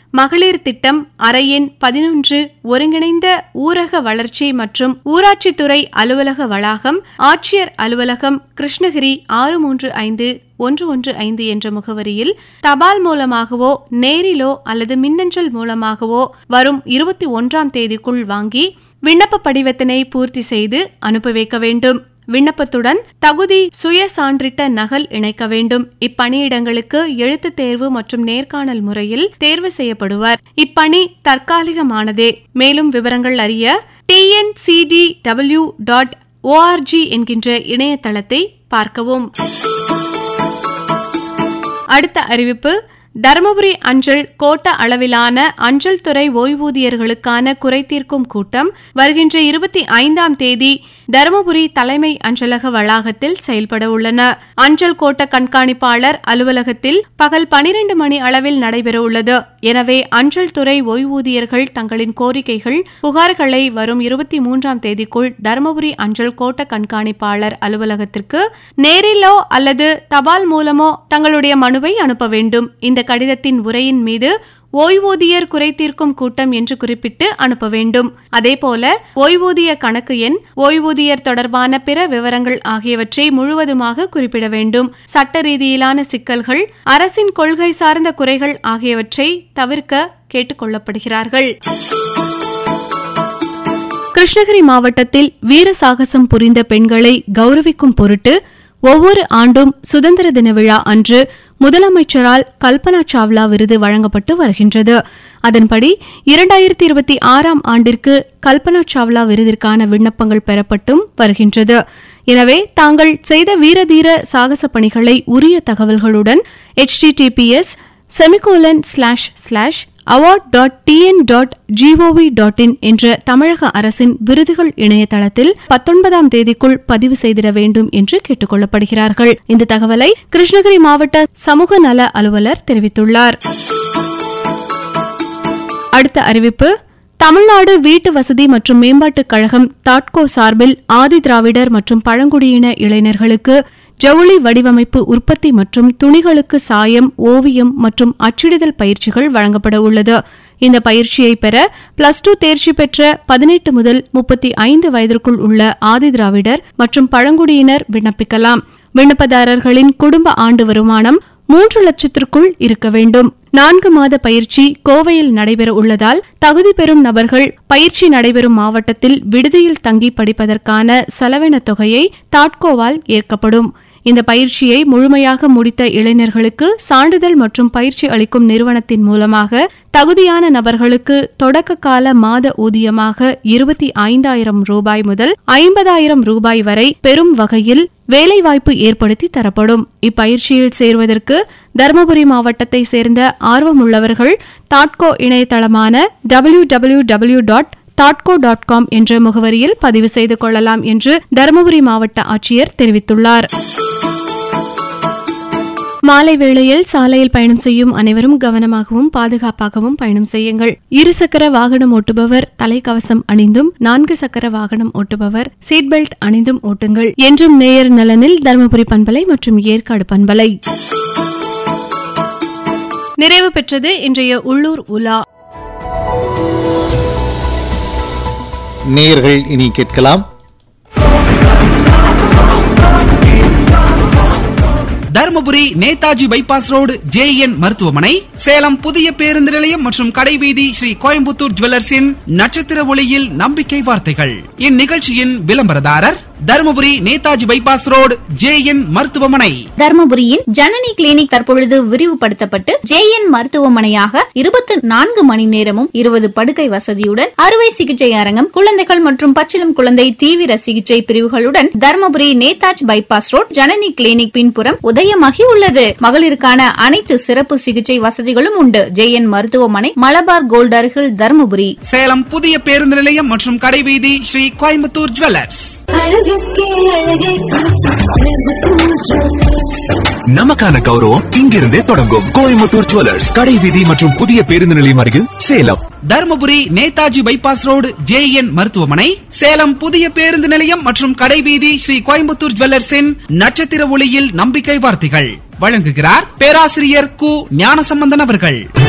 மகளிர் திட்டம் அறை எண் 11 ஒருங்கிணைந்த ஊரக வளர்ச்சி மற்றும் ஊராட்சித்துறை அலுவலக வளாகம், ஆட்சியர் அலுவலகம், கிருஷ்ணகிரி 635115 என்ற முகவரியில் தபால் மூலமாகவோ நேரிலோ அல்லது மின்னஞ்சல் மூலமாகவோ வரும் 21ஆம் தேதிக்குள் வாங்கி விண்ணப்ப படிவத்தினை பூர்த்தி செய்து அனுப்பி வைக்க வேண்டும். விண்ணப்பத்துடன் தகுதி சுய சான்றிட்ட நகல் இணைக்க வேண்டும். இப்பணியிடங்களுக்கு எழுத்துத் தேர்வு மற்றும் நேர்காணல் முறையில் தேர்வு செய்யப்படுவர். இப்பணி தற்காலிகமானதே. மேலும் விவரங்கள் அறிய tncdw.org என்கின்ற இணையதளத்தை பார்க்கவும். அடுத்த அறிவிப்பு, தருமபுரி அஞ்சல் கோட்ட அளவிலான அஞ்சல் துறை ஓய்வூதியர்களுக்கான குறைதீர்க்கும் கூட்டம் வருகின்ற 25ஆம் தேதி தருமபுரி தலைமை அஞ்சலக வளாகத்தில் செயல்பட உள்ளன. அஞ்சல் கோட்ட கண்காணிப்பாளர் அலுவலகத்தில் பகல் 12 மணி அளவில் நடைபெறவுள்ளது. எனவே அஞ்சல் துறை ஓய்வூதியர்கள் தங்களின் கோரிக்கைகள், புகார்களை வரும் 23ஆம் தேதிக்குள் தருமபுரி அஞ்சல் கோட்ட கண்காணிப்பாளர் அலுவலகத்திற்கு நேரிலோ அல்லது தபால் மூலமோ தங்களுடைய மனுவை அனுப்ப வேண்டும். இந்த கடிதத்தின் உரையின் மீது ஓய்வூதியர் குறைதீர்க்கும் கூட்டம் என்று குறிப்பிட்டு அனுப்ப வேண்டும். அதேபோல ஓய்வூதிய கணக்கு எண், ஓய்வூதியர் தொடர்பான பிற விவரங்கள் ஆகியவற்றை முழுவதுமாக குறிப்பிட வேண்டும். சட்ட ரீதியிலான சிக்கல்கள், அரசின் கொள்கை சார்ந்த குறைகள் ஆகியவற்றை தவிர்க்க கேட்டுக் கொள்ளப்படுகிறார்கள். கிருஷ்ணகிரி மாவட்டத்தில் வீர சாகசம் புரிந்த பெண்களை கௌரவிக்கும் பொருட்டு ஒவ்வொரு ஆண்டும் சுதந்திர தின விழா அன்று முதலமைச்சரால் கல்பனா சாவ்லா விருது வழங்கப்பட்டு வருகின்றது. அதன்படி 2026ஆம் ஆண்டிற்கு கல்பனா சாவ்லா விருதிற்கான விண்ணப்பங்கள் பெறப்பட்டும் வருகின்றது. எனவே தாங்கள் செய்த வீரதீர சாகச பணிகளை உரிய தகவல்களுடன் https://award.tn.gov.in என்ற தமிழக அரசின் விருதுகள் இணையதளத்தில் 19ஆம் தேதிக்குள் பதிவு செய்திட வேண்டும் என்று கேட்டுக் கொள்ளப்படுகிறார்கள். இந்த தகவலை கிருஷ்ணகிரி மாவட்ட சமூக நல அலுவலர் தெரிவித்துள்ளார். அடுத்த அறிவிப்பு, தமிழ்நாடு வீட்டு வசதி மற்றும் மேம்பாட்டுக் கழகம் தாட்கோ சார்பில் ஆதி திராவிடர் மற்றும் பழங்குடியின இளைஞர்களுக்கு ஜவுளி வடிவமைப்பு உற்பத்தி மற்றும் துணிகளுக்கு சாயம், ஓவியம் மற்றும் அச்சிடுதல் பயிற்சிகள் வழங்கப்பட உள்ளது. இந்த பயிற்சியை பெற +2 தேர்ச்சி பெற்ற 18 முதல் 35 வயதிற்குள் உள்ள ஆதி திராவிடர் மற்றும் பழங்குடியினர் விண்ணப்பிக்கலாம். விண்ணப்பதாரர்களின் குடும்ப ஆண்டு வருமானம் 3 லட்சத்திற்குள் இருக்க வேண்டும். 4 மாத பயிற்சி கோவையில் நடைபெற உள்ளதால் தகுதி பெறும் நபர்கள் பயிற்சி நடைபெறும் மாவட்டத்தில் விடுதியில் தங்கி படிப்பதற்கான செலவின தொகையை தாட்கோவால் ஏற்கப்படும். இந்த பயிற்சியை முழுமையாக முடித்த இளைஞர்களுக்கு சான்றிதழ் மற்றும் பயிற்சி அளிக்கும் நிறுவனத்தின் மூலமாக தகுதியான நபர்களுக்கு தொடக்க கால மாத ஊதியமாக 25,000 ரூபாய் முதல் 50,000 ரூபாய் வரை பெறும் வகையில் வேலைவாய்ப்பு ஏற்படுத்தி தரப்படும். இப்பயிற்சியில் சேர்வதற்கு தருமபுரி மாவட்டத்தை சேர்ந்த ஆர்வமுள்ளவர்கள் தாட்கோ இணையதளமான www.tatco.com என்ற முகவரியில் பதிவு செய்து கொள்ளலாம் என்று தருமபுரி மாவட்ட ஆட்சியர் தெரிவித்துள்ளார். மாலை வேளையில் சாலையில் பயணம் செய்யும் அனைவரும் கவனமாகவும் பாதுகாப்பாகவும் பயணம் செய்யுங்கள். 2 சக்கர வாகனம் ஓட்டுபவர் தலைக்கவசம் அணிந்தும், 4 சக்கர வாகனம் ஓட்டுபவர் சீட் பெல்ட் அணிந்தும் ஓட்டுங்கள். என்றும் நேயர் நலனில் தருமபுரி பண்பலை மற்றும் ஏற்காடு பண்பலை. நிறைவு பெற்றது இன்றைய உள்ளூர் உலா. நேயர்கள் இனி கேட்கலாம் Dharmapuri Netaji bypass road JN மருத்துவமனை, சேலம் புதிய பேருந்து நிலையம் மற்றும் கடைவீதி ஸ்ரீ கோயம்புத்தூர் ஜுவல்லர்ஸின் நட்சத்திர ஒளியில் நம்பிக்கை வார்த்தைகள். இந்நிகழ்ச்சியின் விளம்பரதாரர் Dharmapuri Netaji bypass road JN மருத்துவமனை. தருமபுரியின் ஜனனி கிளினிக் தற்பொழுது விரிவுபடுத்தப்பட்டு JN மருத்துவமனையாக 24 மணி நேரமும் 20 படுக்கை வசதியுடன் அறுவை சிகிச்சை அரங்கம், குழந்தைகள் மற்றும் பச்சிளம் குழந்தை தீவிர சிகிச்சை பிரிவுகளுடன் Dharmapuri Netaji bypass road Janani clinic பின்புறம் உதயமாகி உள்ளது. மகளிருக்கான அனைத்து சிறப்பு சிகிச்சை வசதிகளும் உண்டு. JN மருத்துவமனை, மலபார் கோல்ட் அருகில் தருமபுரி. சேலம் புதிய பேருந்து நிலையம் மற்றும் கடைவீதி ஸ்ரீ கோயம்புத்தூர் ஜுவல்லர்ஸ். நமக்கான கௌரவம் இங்கிருந்தே தொடங்கும். கோயம்புத்தூர் ஜுவல்லர்ஸ், கடைவீதி மற்றும் புதிய பேருந்து நிலையம் அருகில் Salem. Dharmapuri Netaji bypass road JN மருத்துவமனை, சேலம் புதிய பேருந்து நிலையம் மற்றும் கடைவீதி ஸ்ரீ கோயம்புத்தூர் ஜுவல்லர்ஸின் நட்சத்திர ஒளியில் நம்பிக்கை வார்த்தைகள் வழங்குகிறார் பேராசிரியர் கு ஞானசம்பந்தன் அவர்கள்.